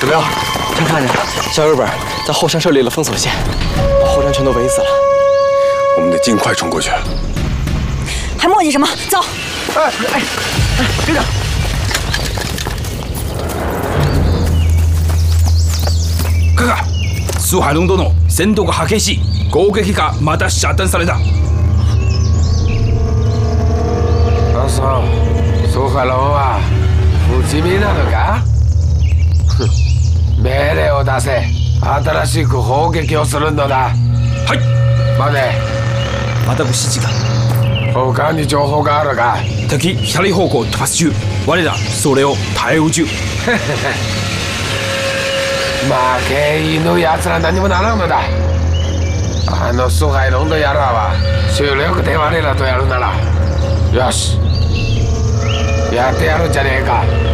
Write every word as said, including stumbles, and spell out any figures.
怎么样？正看着，小日本在后山设立了封锁线，把后山全都围死了。 我们得尽快冲过去。 还磨叽什么？走！ 哎哎哎，队长！ カカ、スハロンドの戦闘が激しい。攻撃がまた遮断された。 あ、そう。スハロンは不死身なのか？命令を出せ。新しく砲撃をするのだ。 はい。 待て。 またご指示が。 他に情報があるか？ 敵左方向突発中。我らそれを耐えう中。 負け犬奴ら何もならんのだ。あのスハイロンド野郎は主力で我らとやるならよしやってやるんじゃねえか。